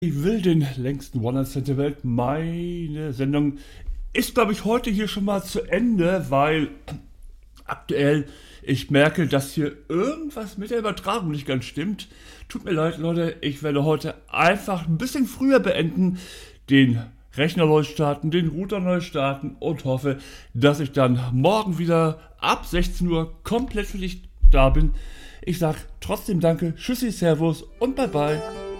Ich will den längsten One-Night-Stand der Welt. Meine Sendung ist, glaube ich, heute hier schon mal zu Ende, weil aktuell ich merke, dass hier irgendwas mit der Übertragung nicht ganz stimmt. Tut mir leid, Leute, ich werde heute einfach ein bisschen früher beenden, den Rechner neu starten, den Router neu starten und hoffe, dass ich dann morgen wieder ab 16 Uhr komplett für dich da bin. Ich sag trotzdem danke, tschüssi, servus und bye bye.